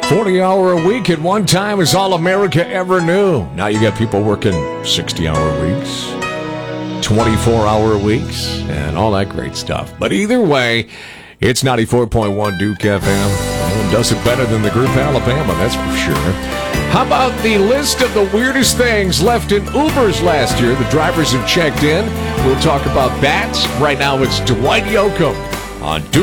40-hour a week at one time is all America ever knew. Now you got people working 60-hour weeks, 24-hour weeks, and all that great stuff. But either way, it's 94.1 Duke FM. No one does it better than the group Alabama, that's for sure. How about the list of the weirdest things left in Ubers last year? The drivers have checked in. We'll talk about that. Right now it's Dwight Yoakam on Duke.